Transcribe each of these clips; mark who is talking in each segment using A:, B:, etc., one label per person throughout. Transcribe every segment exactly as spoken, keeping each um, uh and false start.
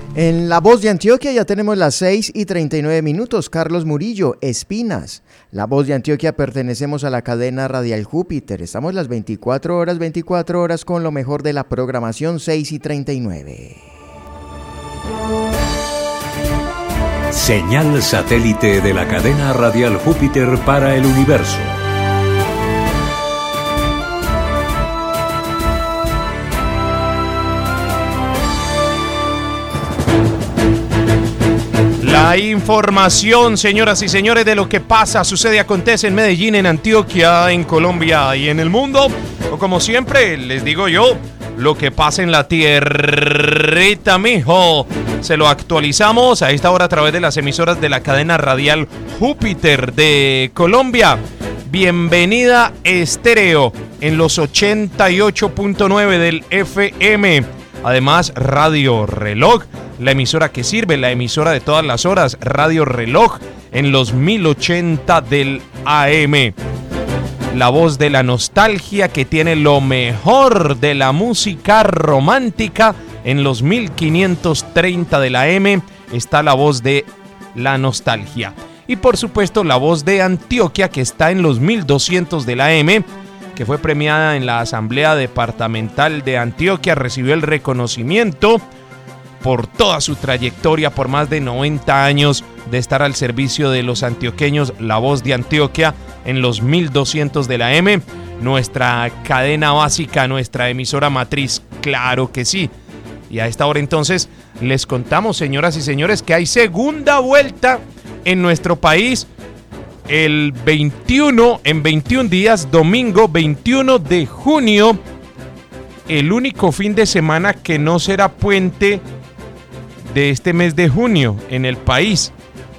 A: En La Voz de Antioquia ya tenemos las seis y treinta y nueve minutos. Carlos Murillo, Espinas. La Voz de Antioquia pertenecemos a la cadena radial Júpiter. Estamos las veinticuatro horas, veinticuatro horas con lo mejor de la programación, seis y treinta y nueve.
B: Señal satélite de la cadena radial Júpiter para el universo.
C: La información, señoras y señores, de lo que pasa, sucede, acontece en Medellín, en Antioquia, en Colombia y en el mundo. O como siempre, les digo yo, lo que pasa en la tierrita, mijo. Se lo actualizamos a esta hora a través de las emisoras de la cadena radial Júpiter de Colombia. Bienvenida Estéreo en los ochenta y ocho punto nueve del F M. Además, Radio Reloj, la emisora que sirve, la emisora de todas las horas, Radio Reloj, en los mil ochenta del A M. La voz de la nostalgia, que tiene lo mejor de la música romántica, en los mil quinientos treinta de la A M, está la voz de la nostalgia. Y por supuesto, la voz de Antioquia, que está en los mil doscientos de la A M, que fue premiada en la Asamblea Departamental de Antioquia, recibió el reconocimiento por toda su trayectoria, por más de noventa años de estar al servicio de los antioqueños. La Voz de Antioquia en los mil doscientos de la A M, nuestra cadena básica, nuestra emisora matriz, claro que sí. Y a esta hora entonces les contamos, señoras y señores, que hay segunda vuelta en nuestro país. El veintiuno, en veintiún días, domingo veintiuno de junio, el único fin de semana que no será puente de este mes de junio en el país.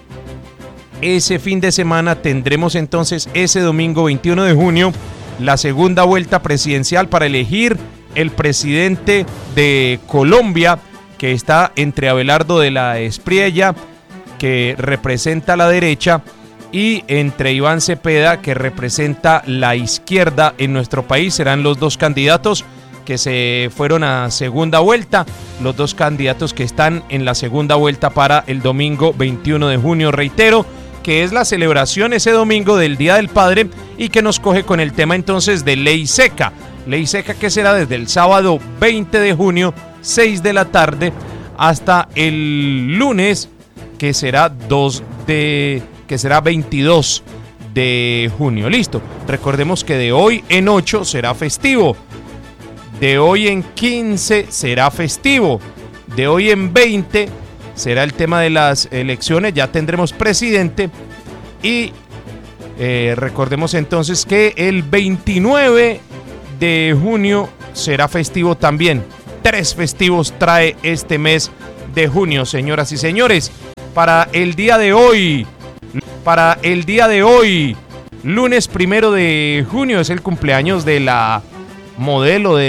C: Ese fin de semana tendremos entonces, ese domingo veintiuno de junio, la segunda vuelta presidencial para elegir el presidente de Colombia, que está entre Abelardo de la Espriella, que representa la derecha, y entre Iván Cepeda, que representa la izquierda en nuestro país. Serán los dos candidatos que se fueron a segunda vuelta, los dos candidatos que están en la segunda vuelta para el domingo veintiuno de junio, reitero, que es la celebración ese domingo del Día del Padre, y que nos coge con el tema entonces de Ley Seca. Ley Seca que será desde el sábado veinte de junio, seis de la tarde, hasta el lunes, que será dos de... que será veintidós de junio. Listo. Recordemos que de hoy en ocho será festivo. De hoy en quince será festivo. De hoy en veinte será el tema de las elecciones. Ya tendremos presidente. Y eh, recordemos entonces que el veintinueve de junio será festivo también. Tres festivos trae este mes de junio, señoras y señores. Para el día de hoy... Para el día de hoy, lunes primero de junio, es el cumpleaños de la modelo de